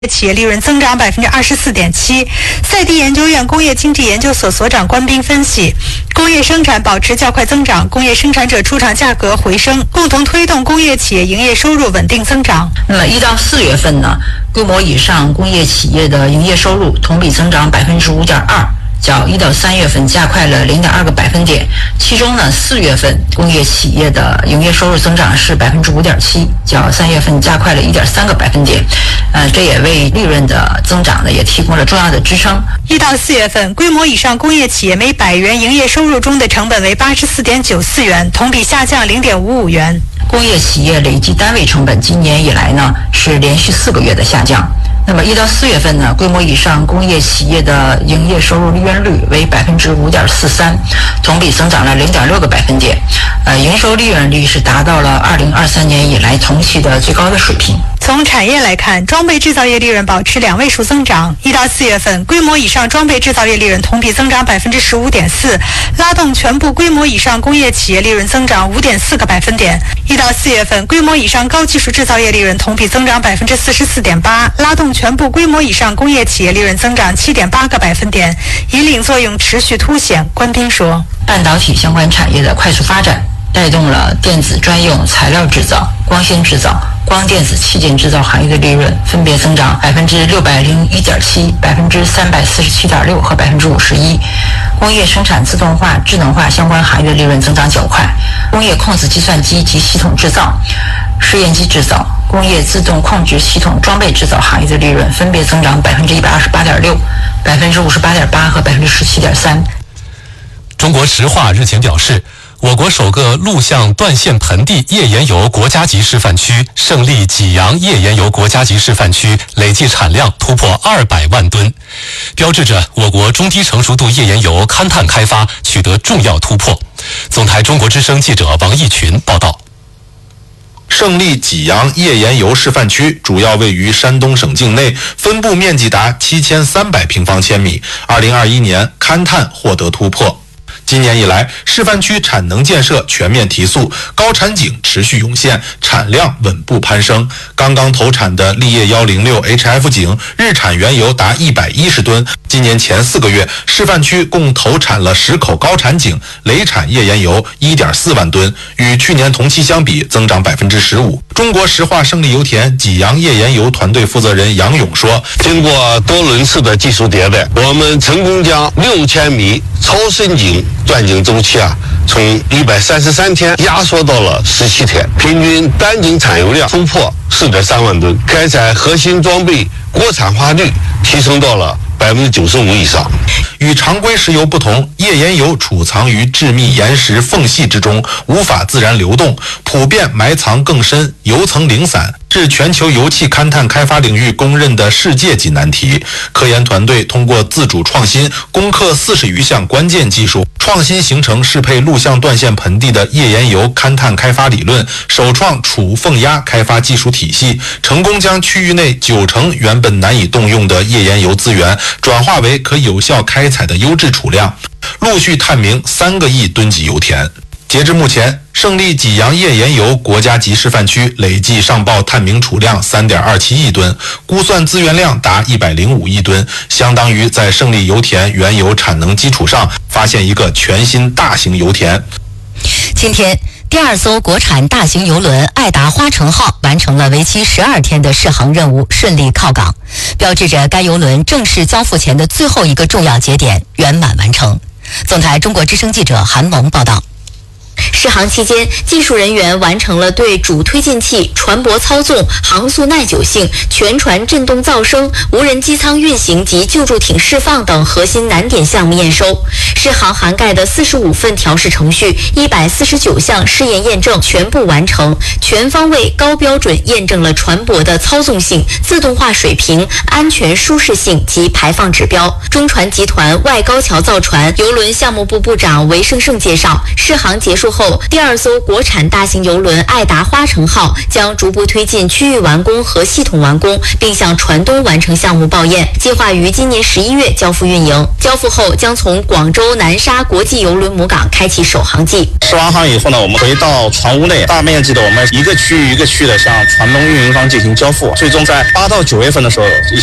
企业利润增长24.7%。赛迪研究院工业经济研究所所长关斌分析，工业生产保持较快增长，工业生产者出厂价格回升，共同推动工业企业营业收入稳定增长。 那么1到4月份呢，规模以上工业企业的营业收入同比增长5.2%。较1到3月份加快了0.2个百分点，其中呢，4月份工业企业的营业收入增长是5.7%，较3月份加快了1.3个百分点。这也为利润的增长呢也提供了重要的支撑。 1到4月份，规模以上工业企业每100元营业收入中的成本为84.94元，同比下降0.55元。 工业企业累计单位成本今年以来呢是连续4个月的下降。那么1到4月份呢，规模以上工业企业的营业收入利润率为5.43%，同比增长了0.6个百分点。营收利润率是达到了2023年以来同期的最高的水平。 从产业来看，装备制造业利润保持2位数增长。1到4月份，规模以上装备制造业利润同比增长15.4%，拉动全部规模以上工业企业利润增长5.4个百分点。1到4月份，规模以上高技术制造业利润同比增长44.8%，拉动全部规模以上工业企业利润增长7.8个百分点，引领作用持续凸显。关斌说， 半导体相关产业的快速发展，带动了电子专用材料制造、光纤制造、光电子器件制造行业的利润分别增长601.7%、347.6%和51%。工业生产自动化、智能化相关行业的利润增长较快。工业控制计算机及系统制造、试验机制造、工业自动控制系统装备制造行业的利润分别增长128.6%、58.8%和17.3%。 中国石化日前表示，我国首个陆相断线盆地页岩油国家级示范区胜利济阳页岩油国家级示范区累计产量突破200万吨，标志着我国中低成熟度页岩油勘探开发取得重要突破。总台中国之声记者王义群报道。 胜利济阳页岩油示范区主要位于山东省境内，分布面积达7300平方千米。2021年勘探获得突破。今年以来，示范区产能建设全面提速，高产井持续涌现，产量稳步攀升。刚刚投产的立业106 HF 井日产原油达110吨。今年前4个月，示范区共投产了10口高产井，累产页岩油1.4万吨，与去年同期相比增长15%。中国石化胜利油田济阳页岩油团队负责人杨勇说：“ 经过多轮次的技术迭代，我们成功将6000米超深井钻井周期从133天压缩到了17天，平均单井产油量突破4.3万吨，开采核心装备国产化率提升到了95%以上。 与常规石油不同，页岩油储藏于致密岩石缝隙之中，无法自然流动，普遍埋藏更深，油层零散，是全球油气勘探开发领域公认的世界级难题。科研团队通过自主创新，攻克40余项关键技术，创新形成适配陆相断线盆地的页岩油勘探开发理论，首创储缝压开发技术体系，成功将区域内90%原本难以动用的页岩油资源转化为可有效开采的优质储量，陆续探明3个亿吨级油田。截至目前，胜利济阳页岩油国家级示范区累计上报探明储量3.27亿吨，估算资源量达105亿吨，相当于在胜利油田原油产能基础上发现一个全新大型油田。 今天，第2艘国产大型邮轮爱达花城号完成了为期12天的试航任务，顺利靠港，标志着该邮轮正式交付前的最后一个重要节点圆满完成。总台中国之声记者韩萌报道。 试航期间，技术人员完成了对主推进器、船舶操纵、航速耐久性、全船振动噪声、无人机舱运行及救助艇释放等核心难点项目验收。试航涵盖的45份调试程序、149项试验验证全部完成，全方位高标准验证了船舶的操纵性、自动化水平、安全舒适性及排放指标。中船集团外高桥造船邮轮项目部部长韦胜胜介绍，试航结束束后，第2艘国产大型邮轮爱达花城号将逐步推进区域完工和系统完工，并向船东完成项目报验，计划于今年11月交付运营。交付后将从广州南沙国际邮轮母港开启首航季。 试完航以后呢，我们回到船坞内，大面积的我们一个区域一个区域的向船东运营方进行交付，最终在8到9月份的时候